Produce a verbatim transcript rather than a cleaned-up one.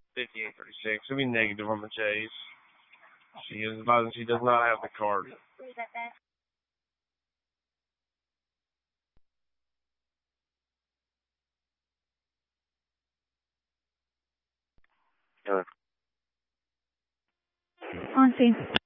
fifty-eight thirty-six. It'll be negative on the chase. She is advising she does not have the card. On scene.